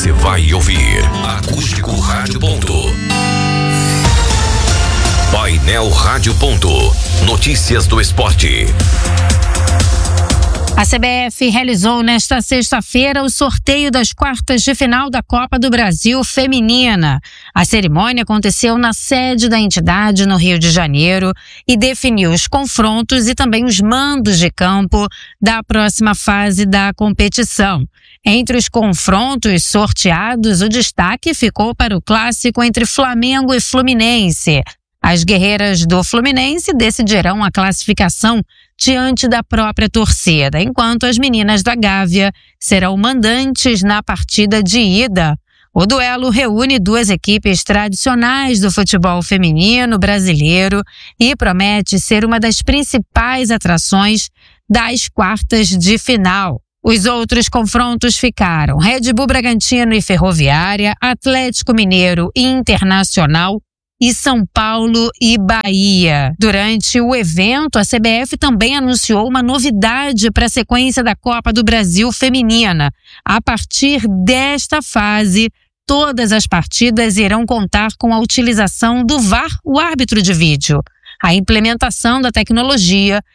Você vai ouvir Acústico Rádio Ponto. Painel Rádio Ponto. Notícias do esporte. A CBF realizou nesta sexta-feira o sorteio das quartas de final da Copa do Brasil Feminina. A cerimônia aconteceu na sede da entidade no Rio de Janeiro e definiu os confrontos e também os mandos de campo da próxima fase da competição. Entre os confrontos sorteados, o destaque ficou para o clássico entre Flamengo e Fluminense. As guerreiras do Fluminense decidirão a classificação diante da própria torcida, enquanto as meninas da Gávea serão mandantes na partida de ida. O duelo reúne duas equipes tradicionais do futebol feminino brasileiro e promete ser uma das principais atrações das quartas de final. Os outros confrontos ficaram Red Bull Bragantino e Ferroviária, Atlético Mineiro e Internacional, e São Paulo e Bahia. Durante o evento, a CBF também anunciou uma novidade para a sequência da Copa do Brasil Feminina. A partir desta fase, todas as partidas irão contar com a utilização do VAR, o árbitro de vídeo. A implementação da tecnologia